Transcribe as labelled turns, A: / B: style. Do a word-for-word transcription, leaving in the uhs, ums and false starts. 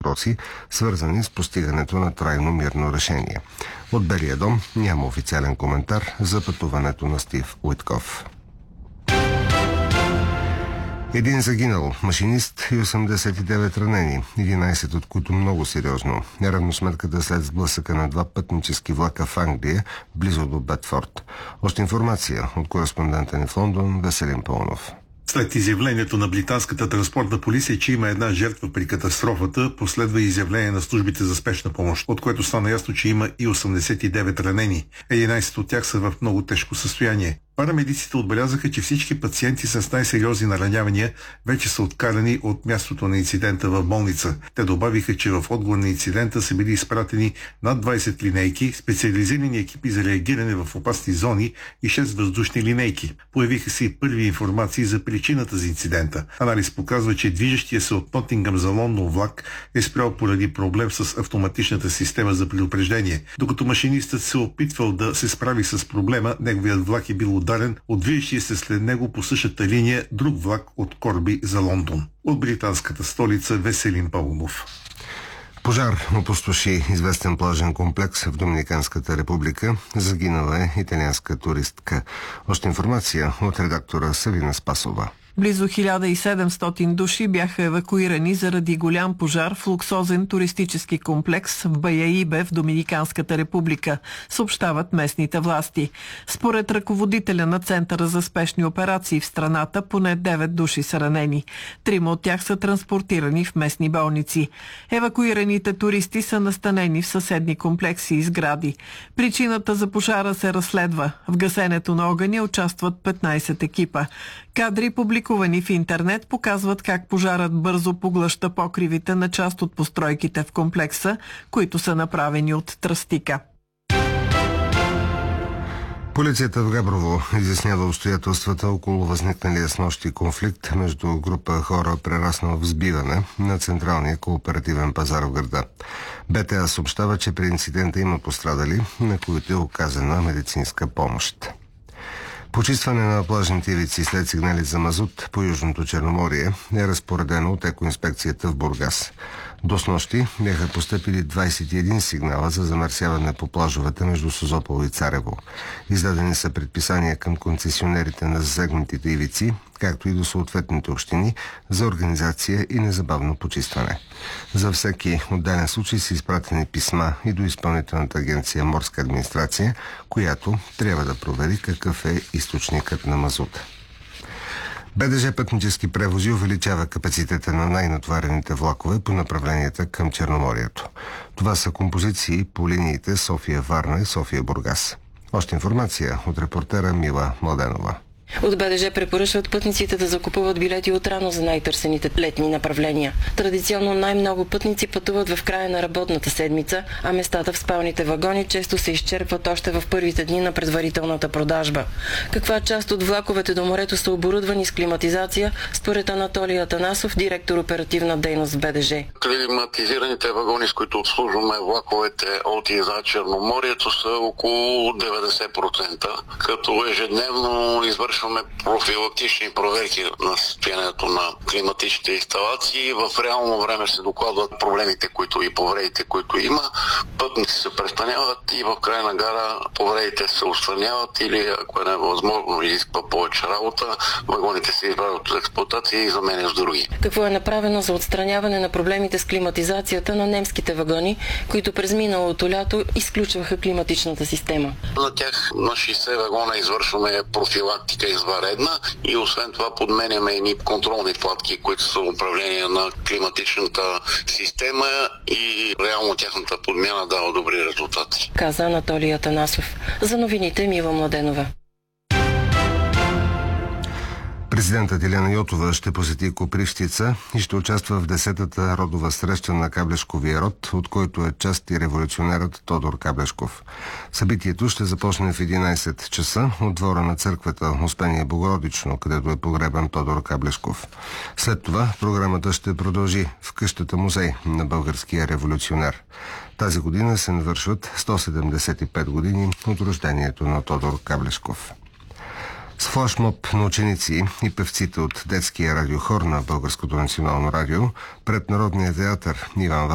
A: въпроси, свързани с постигането на трайно мирно решение. От Белия дом няма официален коментар за пътуването на Стив Уитков. Един загинал машинист и осемдесет и девет ранени, единайсет от които много сериозно. Равносметката след сблъсъка на два пътнически влака в Англия, близо до Бетфорд. Още информация от кореспондента ни в Лондон Веселин Пълнов.
B: След изявлението на британската транспортна полиция, че има една жертва при катастрофата, последва изявление на службите за спешна помощ, от което стана ясно, че има и осемдесет и девет ранени. единайсет от тях са в много тежко състояние. Парамедиците отбелязаха, че всички пациенти с най-сериозни наранявания вече са откарани от мястото на инцидента в болница. Те добавиха, че в отговор на инцидента са били изпратени над двайсет линейки, специализирани екипи за реагиране в опасни зони и шест въздушни линейки. Появиха се и първи информации за причината за инцидента. Анализ показва, че движещия се от Нотингъм за Лондон влак е спрял поради проблем с автоматичната система за предупреждение. Докато машинистът се опитвал да се справи с проблема, неговият влак е бил ударен от движещия се след него по същата линия друг влак от Корби за Лондон. От британската столица Веселин Пълнов.
A: Пожар опустоши известен плажен комплекс в Доминиканската република. Загинала е италианска туристка. Още информация от редактора Савина Спасова.
C: Близо хиляда и седемстотин души бяха евакуирани заради голям пожар в луксозен туристически комплекс в Баяибе в Доминиканската република, съобщават местните власти. Според ръководителя на Центъра за спешни операции в страната, поне девет души са ранени. Трима от тях са транспортирани в местни болници. Евакуираните туристи са настанени в съседни комплекси и сгради. Причината за пожара се разследва. В гасенето на огъня участват петнайсет екипа. Кадри, публикувани в интернет, показват как пожарът бързо поглъща покривите на част от постройките в комплекса, които са направени от тръстика.
A: Полицията в Габрово изяснява обстоятелствата около възникналия снощи конфликт между група хора, прераснал в сбиване на Централния кооперативен пазар в града. БТА съобщава, че при инцидента има пострадали, на които е оказана медицинска помощ. Почистване на плажните ивици след сигнали за мазут по Южното Черноморие е разпоредено от екоинспекцията в Бургас. До снощи бяха постъпили двайсет и един сигнала за замърсяване по плажовете между Созопол и Царево. Издадени са предписания към концесионерите на засегнатите ивици, както и до съответните общини за организация и незабавно почистване. За всеки отделен случай са изпратени писма и до Изпълнителната агенция Морска администрация, която трябва да провери какъв е източникът на мазута. БДЖ Пътнически превози увеличава капацитета на най-натоварените влакове по направленията към Черноморието. Това са композиции по линиите София-Варна и София-Бургас. Още информация от репортера Мила Младенова.
D: От БДЖ препоръчват пътниците да закупуват билети отрано за най-търсените летни направления. Традиционно най-много пътници пътуват в края на работната седмица, а местата в спалните вагони често се изчерпват още в първите дни на предварителната продажба. Каква част от влаковете до морето са оборудвани с климатизация, според Анатолий Атанасов, директор оперативна дейност в БДЖ.
E: Климатизираните вагони, с които обслужваме влаковете от и за Черноморието, са около деветдесет процента, като ежедневно извършваме профилактични проверки на състоянието на климатичните инсталации. В реално време се докладват проблемите, които и повредите, които има. Пътници се престаняват и в края на гара повредите се отстраняват или, ако е невъзможно, изисква повече работа, вагоните се изваждат от експлоатация и заменят с други.
D: Какво е направено за отстраняване на проблемите с климатизацията на немските вагони, които през миналото лято изключваха климатичната система?
E: На тях на шейсет вагона извършваме профилактика извънредна и освен това подменяме едни контролни платки, които са управление на климатичната система и реално тяхната подмяна дава добри резултати.
D: Каза Анатолий Атанасов. За новините Мила Младенова.
A: Президентът Илияна Йотова ще посети Копривщица и ще участва в десетата родова среща на Каблешковия род, от който е част и революционерът Тодор Каблешков. Събитието ще започне в единайсет часа от двора на църквата Успение Богородично, където е погребан Тодор Каблешков. След това програмата ще продължи в къщата музей на българския революционер. Тази година се навършват сто седемдесет и пет години от рождението на Тодор Каблешков. С флашмоб на ученици и певците от детския радиохор на Българското национално радио пред Народния театър Иван